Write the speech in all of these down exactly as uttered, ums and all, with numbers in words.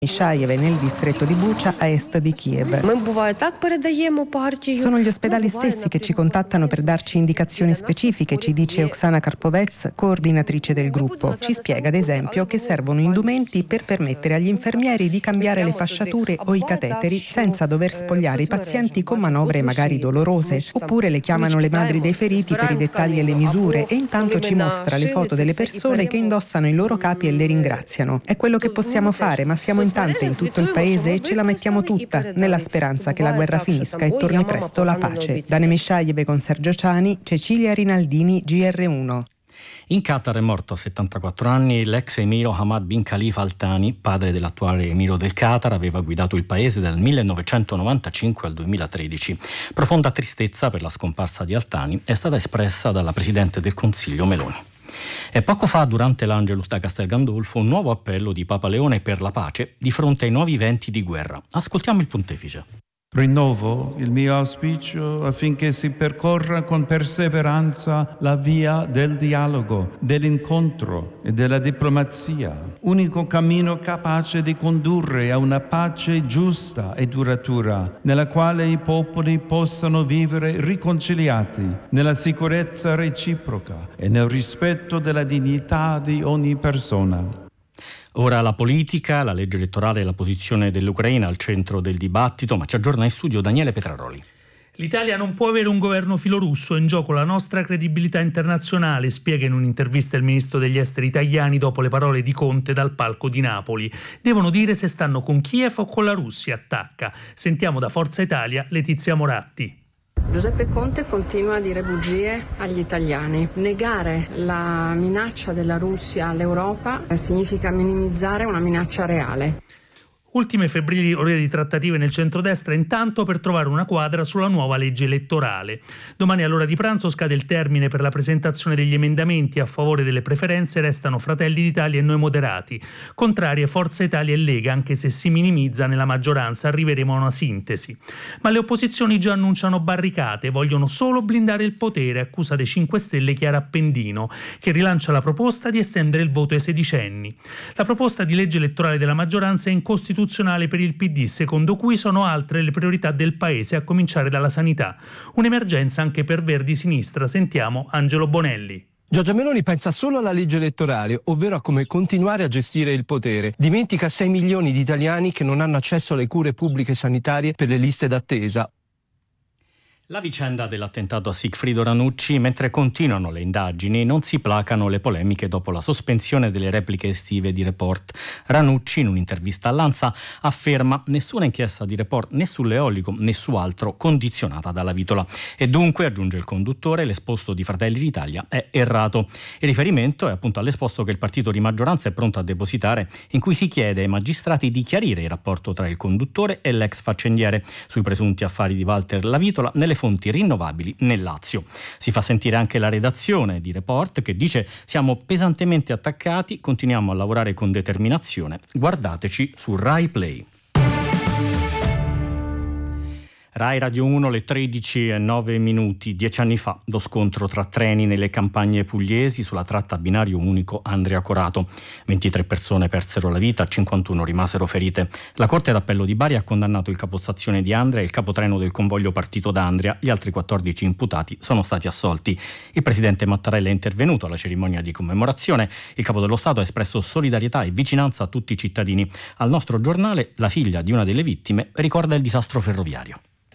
Mishaev nel distretto di Bucha a est di Kiev. Sono gli ospedali stessi che ci contattano per darci indicazioni specifiche, ci dice Oksana Karpovets, coordinatrice del gruppo. Ci spiega ad esempio che servono indumenti per permettere agli infermieri di cambiare le fasciature o i cateteri senza dover spogliare i pazienti con manovre magari dolorose, oppure le chiamano le madri dei feriti per i dettagli e le misure e intanto ci mostra le foto delle persone che indossano i loro capi e le ringraziano. È quello che possiamo fare, ma siamo in tante in tutto il paese e ce la mettiamo tutta nella speranza che la guerra finisca e torni presto la pace. Da Nemeshaev con Sergio Ciani, Cecilia Rinaldini, G R uno. In Qatar è morto a settantaquattro anni l'ex emiro Hamad bin Khalifa Al Thani, padre dell'attuale emiro del Qatar. Aveva guidato il paese dal millenovecentonovantacinque al duemilatredici. Profonda tristezza per la scomparsa di Al Thani è stata espressa dalla Presidente del Consiglio Meloni. E poco fa, durante l'Angelus da Castel Gandolfo, un nuovo appello di Papa Leone per la pace di fronte ai nuovi venti di guerra. Ascoltiamo il pontefice. Rinnovo il mio auspicio affinché si percorra con perseveranza la via del dialogo, dell'incontro e della diplomazia, unico cammino capace di condurre a una pace giusta e duratura, nella quale i popoli possano vivere riconciliati, nella sicurezza reciproca e nel rispetto della dignità di ogni persona. Ora la politica, la legge elettorale e la posizione dell'Ucraina al centro del dibattito, ma ci aggiorna in studio Daniele Petraroli. L'Italia non può avere un governo filorusso, è in gioco la nostra credibilità internazionale, spiega in un'intervista il ministro degli esteri italiani dopo le parole di Conte dal palco di Napoli. Devono dire se stanno con Kiev o con la Russia, attacca. Sentiamo da Forza Italia Letizia Moratti. Giuseppe Conte continua a dire bugie agli italiani. Negare la minaccia della Russia all'Europa significa minimizzare una minaccia reale. Ultime febbrili ore di trattative nel centrodestra intanto per trovare una quadra sulla nuova legge elettorale. Domani all'ora di pranzo scade il termine per la presentazione degli emendamenti. A favore delle preferenze restano Fratelli d'Italia e Noi Moderati. Contrarie Forza Italia e Lega, anche se si minimizza nella maggioranza arriveremo a una sintesi. Ma le opposizioni già annunciano barricate, vogliono solo blindare il potere, accusa dei cinque Stelle Chiara Appendino, che rilancia la proposta di estendere il voto ai sedicenni. La proposta di legge elettorale della maggioranza è incostituzionale per il P D, secondo cui sono altre le priorità del paese, a cominciare dalla sanità. Un'emergenza anche per Verdi Sinistra. Sentiamo Angelo Bonelli. Giorgia Meloni pensa solo alla legge elettorale, ovvero a come continuare a gestire il potere. Dimentica sei milioni di italiani che non hanno accesso alle cure pubbliche sanitarie per le liste d'attesa. La vicenda dell'attentato a Sigfrido Ranucci, mentre continuano le indagini, non si placano le polemiche dopo la sospensione delle repliche estive di Report. Ranucci, in un'intervista all'Ansa, afferma: nessuna inchiesta di Report né sull'eolico né su altro condizionata dalla Vitola. E dunque, aggiunge il conduttore, l'esposto di Fratelli d'Italia è errato. Il riferimento è appunto all'esposto che il partito di maggioranza è pronto a depositare, in cui si chiede ai magistrati di chiarire il rapporto tra il conduttore e l'ex faccendiere sui presunti affari di Walter La Vitola nelle fonti rinnovabili nel Lazio. Si fa sentire anche la redazione di Report che dice: siamo pesantemente attaccati, continuiamo a lavorare con determinazione, guardateci su Rai Play. Rai Radio uno, le tredici e nove minuti. Dieci anni fa, lo scontro tra treni nelle campagne pugliesi sulla tratta a binario unico Andria-Corato. ventitré persone persero la vita, cinquantuno rimasero ferite. La Corte d'Appello di Bari ha condannato il capostazione di Andria e il capotreno del convoglio partito da Andria. Gli altri quattordici imputati sono stati assolti. Il presidente Mattarella è intervenuto alla cerimonia di commemorazione. Il capo dello Stato ha espresso solidarietà e vicinanza a tutti i cittadini. Al nostro giornale, la figlia di una delle vittime ricorda il disastro ferroviario.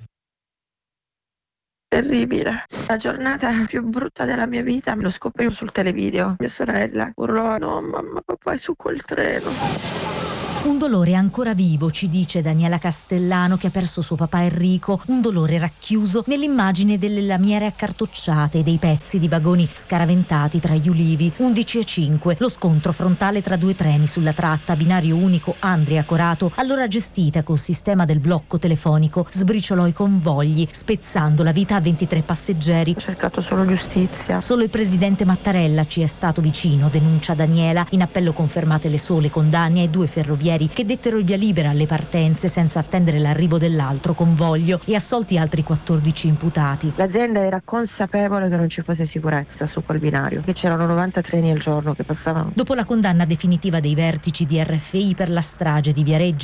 Terribile, la giornata più brutta della mia vita lo scoprivo sul televideo. Mia sorella urlò: no mamma, papà è su quel treno. Un dolore ancora vivo, ci dice Daniela Castellano, che ha perso suo papà Enrico, un dolore racchiuso nell'immagine delle lamiere accartocciate e dei pezzi di vagoni scaraventati tra gli ulivi. undici e cinque, lo scontro frontale tra due treni sulla tratta binario unico Andria-Corato, allora gestita col sistema del blocco telefonico, sbriciolò i convogli, spezzando la vita a ventitré passeggeri. Ho cercato solo giustizia. Solo il presidente Mattarella ci è stato vicino, denuncia Daniela. In appello confermate le sole condanne ai due ferrovieri carabinieri che dettero il via libera alle partenze senza attendere l'arrivo dell'altro convoglio e assolti altri quattordici imputati. L'azienda era consapevole che non ci fosse sicurezza su quel binario, che c'erano novanta treni al giorno che passavano. Dopo la condanna definitiva dei vertici di R F I per la strage di Viareggio,